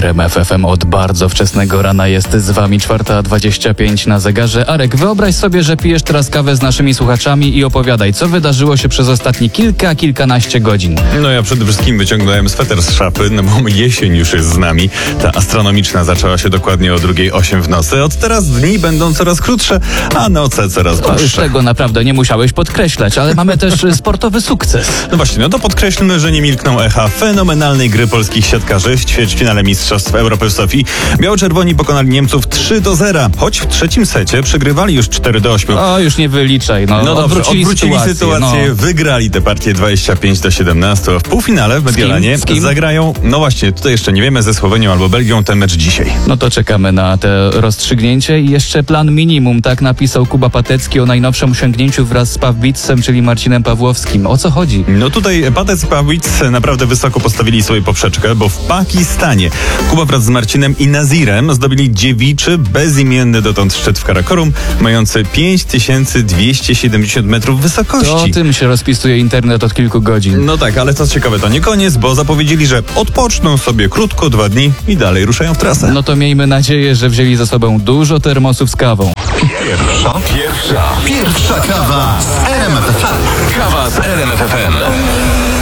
RMF FM od bardzo wczesnego rana jest z wami 4:25 na zegarze. Arek, wyobraź sobie, że pijesz teraz kawę z naszymi słuchaczami i opowiadaj, co wydarzyło się przez ostatnie kilkanaście godzin. No ja przede wszystkim wyciągnąłem sweter z szafy, no bo jesień już jest z nami. Ta astronomiczna zaczęła się dokładnie o 2:08 w nocy. Od teraz dni będą coraz krótsze, a noce coraz Już dłuższe. tego naprawdę nie musiałeś podkreślać, ale mamy też sportowy sukces. No właśnie, no to podkreślmy, że nie milkną echa fenomenalnej gry polskich siatkarzy w ćwierćfinale Mistrzostw Europy w Sofii. Biało-czerwoni pokonali Niemców 3-0, choć w trzecim secie przegrywali już 4-8. O, już nie wyliczaj. No dobrze, Odwrócili sytuację, wygrali tę partię 25-17. W półfinale w Mediolanie Z kim? zagrają, no właśnie, tutaj jeszcze nie wiemy, ze Słowenią albo Belgią, ten mecz dzisiaj. No to czekamy na te rozstrzygnięcie i jeszcze plan minimum, tak napisał Kuba Patecki o najnowszym osiągnięciu wraz z Pawbicem, czyli Marcinem Pawłowskim. O co chodzi? No tutaj Patec i Pawlic naprawdę wysoko postawili sobie poprzeczkę, bo w Pakistanie Kuba wraz z Marcinem i Nazirem zdobyli dziewiczy, bezimienny dotąd szczyt w Karakorum, mający 5270 metrów To o wysokości. tym się rozpisuje internet od kilku godzin. No tak, ale co ciekawe, to nie koniec, bo zapowiedzieli, że odpoczną sobie krótko 2 dni i dalej ruszają w trasę. No to miejmy nadzieję, że wzięli ze sobą dużo termosów z kawą. Pierwsza kawa z RMF FM. Kawa z RMF FM.